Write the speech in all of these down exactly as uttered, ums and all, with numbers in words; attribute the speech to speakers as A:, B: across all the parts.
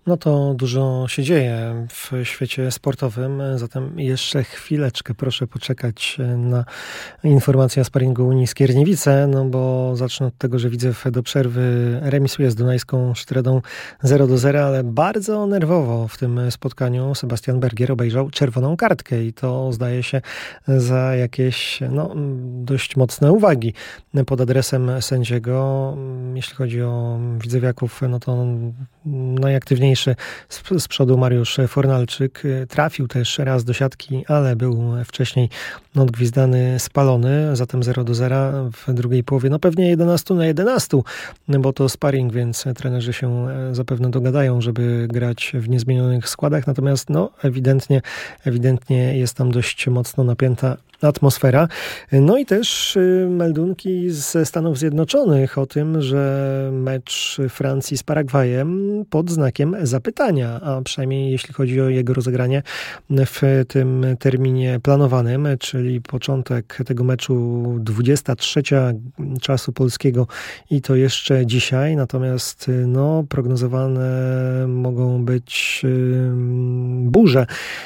A: No to dużo się dzieje w świecie sportowym, zatem jeszcze chwileczkę proszę poczekać na informację o sparingu Unii Skierniewice, no bo zacznę od tego, że Widzew do przerwy remisuje z Dunajską Sztredą zero do zera, ale bardzo nerwowo w tym spotkaniu Sebastian Bergier obejrzał czerwoną kartkę i to zdaje się za jakieś no, dość mocne uwagi pod adresem sędziego. Jeśli chodzi o widzewiaków, no to najaktywniejszy z, z przodu Mariusz Fornalczyk trafił też raz do siatki, ale był wcześniej odgwizdany, spalony, zatem zero do zera w drugiej połowie. No pewnie jedenaście na jedenaście, bo to sparring, więc trenerzy się zapewne dogadają, żeby grać w niezmienionych składach, natomiast no ewidentnie, ewidentnie jest tam dość mocno napięta atmosfera. No i też meldunki ze Stanów Zjednoczonych o tym, że mecz Francji z Paragwajem pod znakiem zapytania, a przynajmniej jeśli chodzi o jego rozegranie w tym terminie planowanym, czyli początek tego meczu dwudziesta trzecia czasu polskiego i to jeszcze dzisiaj, natomiast no, prognozowane mogą być burze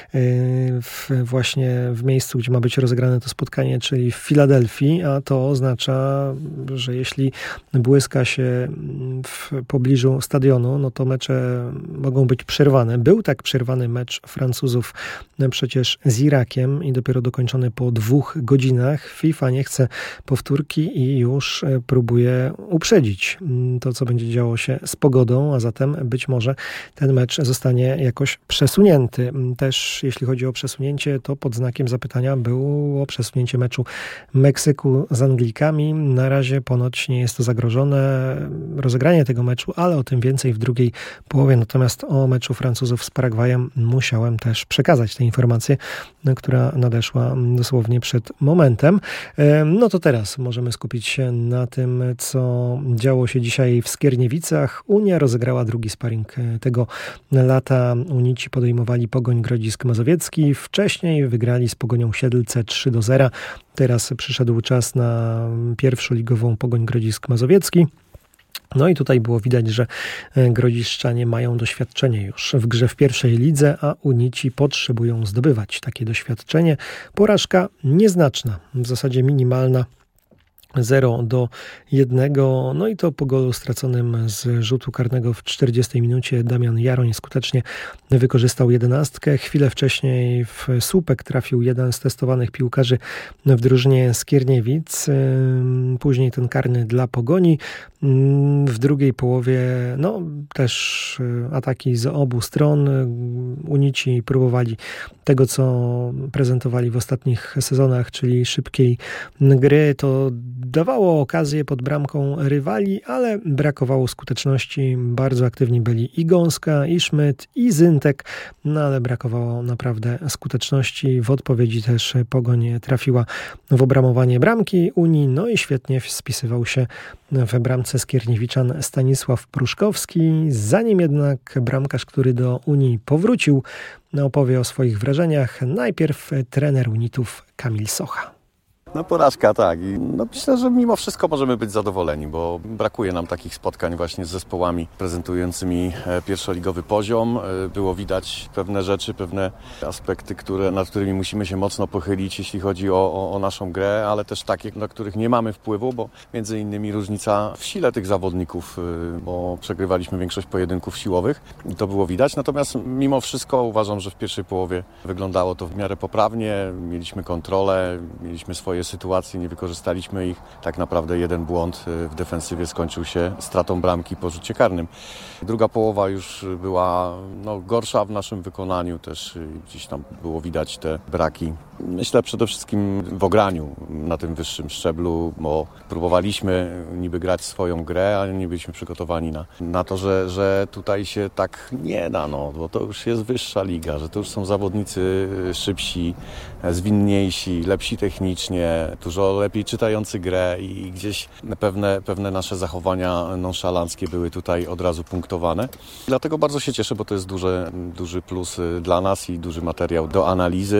A: w, właśnie w miejscu, gdzie ma być rozegrane to spotkanie, czyli w Filadelfii, a to oznacza, że jeśli błyska się w pobliżu stadionu, no to mecze mogą być przerwane. Był tak przerwany mecz Francuzów przecież z Irakiem i dopiero dokończony po dwóch godzinach. FIFA nie chce powtórki i już próbuje uprzedzić to, co będzie działo się z pogodą, a zatem być może ten mecz zostanie jakoś przesunięty. Też jeśli chodzi o przesunięcie, to pod znakiem zapytania było przesunięcie meczu Meksyku z Anglikami. Na razie ponoć nie jest to zagrożone rozegranie tego meczu, ale o tym więcej w drugiej połowie. Natomiast o meczu Francuzów z Paragwajem musiałem też przekazać tę informację, która nadeszła dosłownie przed momentem. No to teraz możemy skupić się na tym, co działo się dzisiaj w Skierniewicach. Unia rozegrała drugi sparring tego lata. Unici podejmowali Pogoń Grodzisk Mazowiecki. Wcześniej wygrali z Pogonią Siedlce trzy do zera. Teraz przyszedł czas na pierwszoligową Pogoń Grodzisk Mazowiecki. No i tutaj było widać, że grodziszczanie mają doświadczenie już w grze w pierwszej lidze, a Unici potrzebują zdobywać takie doświadczenie. Porażka nieznaczna, w zasadzie minimalna. zero do jednego, no i to po golu straconym z rzutu karnego w czterdziestej minucie Damian Jaroń skutecznie wykorzystał jedenastkę. Chwilę wcześniej w słupek trafił jeden z testowanych piłkarzy w drużynie Skierniewic. Później ten karny dla Pogoni. W drugiej połowie no też ataki z obu stron. Unici próbowali tego, co prezentowali w ostatnich sezonach, czyli szybkiej gry. To dawało okazję pod bramką rywali, ale brakowało skuteczności. Bardzo aktywni byli i Gąska, i Szmyt, i Zyntek, no ale brakowało naprawdę skuteczności. W odpowiedzi też Pogoń trafiła w obramowanie bramki Unii, no i świetnie spisywał się w bramce Skierniewiczan Stanisław Pruszkowski. Zanim jednak bramkarz, który do Unii powrócił, opowie o swoich wrażeniach, najpierw trener Unitów Kamil Socha.
B: No porażka, tak. I no myślę, że mimo wszystko możemy być zadowoleni, bo brakuje nam takich spotkań właśnie z zespołami prezentującymi pierwszoligowy poziom. Było widać pewne rzeczy, pewne aspekty, które, nad którymi musimy się mocno pochylić, jeśli chodzi o, o, o naszą grę, ale też takie, na których nie mamy wpływu, bo między innymi różnica w sile tych zawodników, bo przegrywaliśmy większość pojedynków siłowych i to było widać. Natomiast mimo wszystko uważam, że w pierwszej połowie wyglądało to w miarę poprawnie. Mieliśmy kontrolę, mieliśmy swoje sytuacje, nie wykorzystaliśmy ich. Tak naprawdę jeden błąd w defensywie skończył się stratą bramki po rzucie karnym. Druga połowa już była no, gorsza w naszym wykonaniu, też gdzieś tam było widać te braki. Myślę przede wszystkim w ograniu na tym wyższym szczeblu, bo próbowaliśmy niby grać swoją grę, ale nie byliśmy przygotowani na, na to, że, że tutaj się tak nie da, no, bo to już jest wyższa liga, że to już są zawodnicy szybsi, zwinniejsi, lepsi technicznie, dużo lepiej czytający grę i gdzieś pewne, pewne nasze zachowania nonszalanckie były tutaj od razu punktowane. Dlatego bardzo się cieszę, bo to jest duży, duży plus dla nas i duży materiał do analizy.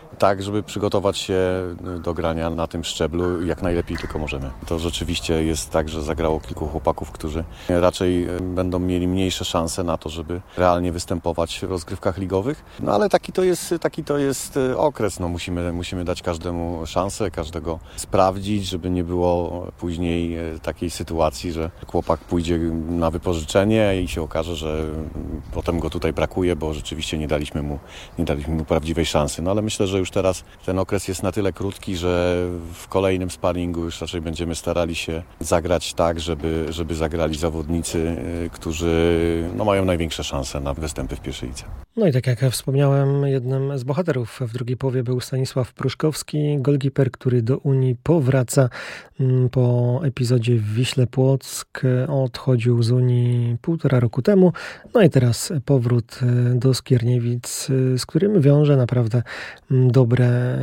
B: tak, żeby przygotować się do grania na tym szczeblu jak najlepiej tylko możemy. To rzeczywiście jest tak, że zagrało kilku chłopaków, którzy raczej będą mieli mniejsze szanse na to, żeby realnie występować w rozgrywkach ligowych. No ale taki to jest, taki to jest okres. No, musimy, musimy dać każdemu szansę, każdego sprawdzić, żeby nie było później takiej sytuacji, że chłopak pójdzie na wypożyczenie i się okaże, że potem go tutaj brakuje, bo rzeczywiście nie daliśmy mu, nie daliśmy mu prawdziwej szansy. No ale myślę, że już teraz ten okres jest na tyle krótki, że w kolejnym sparingu już raczej będziemy starali się zagrać tak, żeby, żeby zagrali zawodnicy, którzy no, mają największe szanse na występy w pierwszej lidze.
A: No i tak jak wspomniałem, jednym z bohaterów w drugiej połowie był Stanisław Pruszkowski, golkiper, który do Unii powraca po epizodzie w Wiśle Płock. Odchodził z Unii półtora roku temu. No i teraz powrót do Skierniewic, z którym wiąże naprawdę dobre,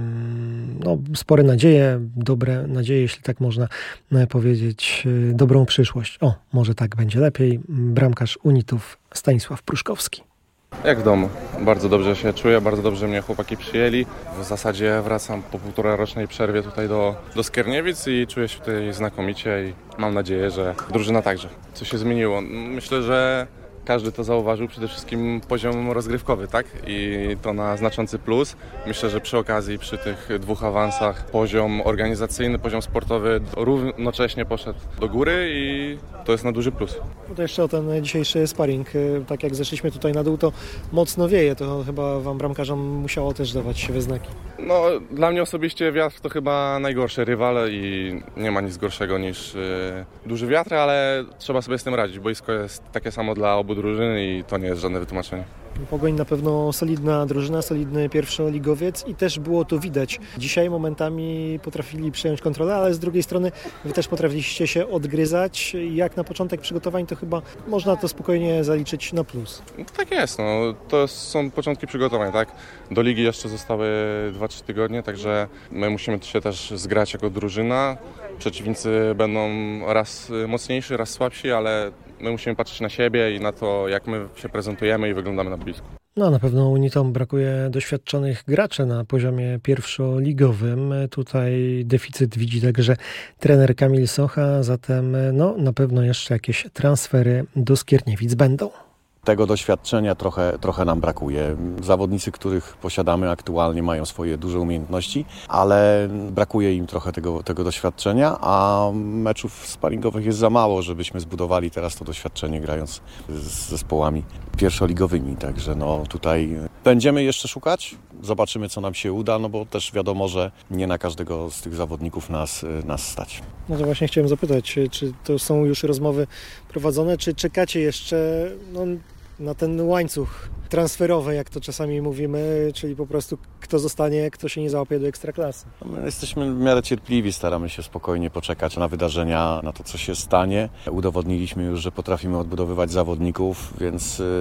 A: no, spore nadzieje, dobre nadzieje, jeśli tak można powiedzieć, dobrą przyszłość. O, może tak będzie lepiej. Bramkarz Unitów Stanisław Pruszkowski.
C: Jak w domu. Bardzo dobrze się czuję, bardzo dobrze mnie chłopaki przyjęli. W zasadzie wracam po półtora rocznej przerwie tutaj do, do Skierniewic i czuję się tutaj znakomicie i mam nadzieję, że drużyna także. Co się zmieniło? Myślę, że każdy to zauważył, przede wszystkim poziom rozgrywkowy, tak? I to na znaczący plus. Myślę, że przy okazji, przy tych dwóch awansach poziom organizacyjny, poziom sportowy równocześnie poszedł do góry i to jest na duży plus.
A: No to jeszcze o ten dzisiejszy sparring. Tak jak zeszliśmy tutaj na dół, to mocno wieje. To chyba wam bramkarzom musiało też dawać się we znaki.
C: No, dla mnie osobiście wiatr to chyba najgorszy rywal i nie ma nic gorszego niż yy, duży wiatr, ale trzeba sobie z tym radzić. Boisko jest takie samo dla obu drużyn i to nie jest żadne wytłumaczenie.
A: Pogoń na pewno solidna drużyna, solidny pierwszoligowiec i też było to widać. Dzisiaj momentami potrafili przejąć kontrolę, ale z drugiej strony wy też potrafiliście się odgryzać. Jak na początek przygotowań, to chyba można to spokojnie zaliczyć na plus.
C: Tak jest, no. To są początki przygotowań, tak? Do ligi jeszcze zostały dwa trzy tygodnie, także my musimy się też zgrać jako drużyna. Przeciwnicy będą raz mocniejsi, raz słabsi, ale my musimy patrzeć na siebie i na to, jak my się prezentujemy i wyglądamy na boisku.
A: No, na pewno Unitom brakuje doświadczonych graczy na poziomie pierwszoligowym. Tutaj deficyt widzi także trener Kamil Socha, zatem no, na pewno jeszcze jakieś transfery do Skierniewic będą.
B: Tego doświadczenia trochę, trochę nam brakuje. Zawodnicy, których posiadamy aktualnie, mają swoje duże umiejętności, ale brakuje im trochę tego, tego doświadczenia, a meczów sparingowych jest za mało, żebyśmy zbudowali teraz to doświadczenie grając z zespołami pierwszoligowymi. Także no tutaj będziemy jeszcze szukać, zobaczymy co nam się uda, no bo też wiadomo, że nie na każdego z tych zawodników nas, nas stać.
A: No to właśnie chciałem zapytać, czy to są już rozmowy prowadzone, czy czekacie jeszcze no, na ten łańcuch transferowy, jak to czasami mówimy, czyli po prostu kto zostanie, kto się nie załapie do Ekstraklasy.
B: My jesteśmy w miarę cierpliwi, staramy się spokojnie poczekać na wydarzenia, na to, co się stanie. Udowodniliśmy już, że potrafimy odbudowywać zawodników, więc yy,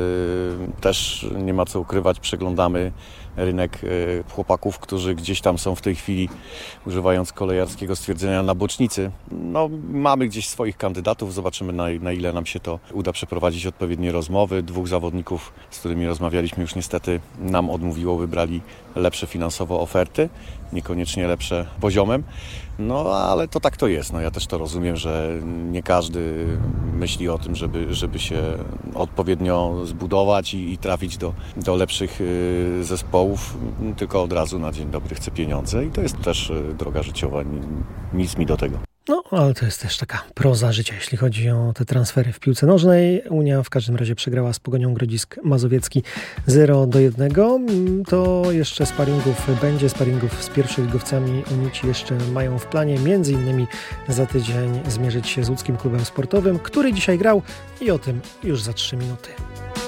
B: też nie ma co ukrywać, przeglądamy rynek yy, chłopaków, którzy gdzieś tam są w tej chwili, używając kolejarskiego stwierdzenia, na bocznicy. No, mamy gdzieś swoich kandydatów, zobaczymy na, na ile nam się to uda przeprowadzić odpowiednie rozmowy. Dwóch zawodników, z którymi rozmawialiśmy, już niestety nam odmówiło, wybrali lepsze finansowo oferty, niekoniecznie lepsze poziomem. No ale to tak to jest. No, ja też to rozumiem, że nie każdy myśli o tym, żeby, żeby się odpowiednio zbudować i, i trafić do, do lepszych y, zespołów, tylko od razu na dzień dobry chce pieniądze i to jest też y, droga życiowa, nic mi do tego.
A: No, ale to jest też taka proza życia, jeśli chodzi o te transfery w piłce nożnej. Unia w każdym razie przegrała z Pogonią Grodzisk Mazowiecki zero do jednego. To jeszcze sparingów będzie, sparingów z pierwszoligowcami Unici jeszcze mają w planie. Między innymi za tydzień zmierzyć się z łódzkim klubem sportowym, który dzisiaj grał i o tym już za trzy minuty.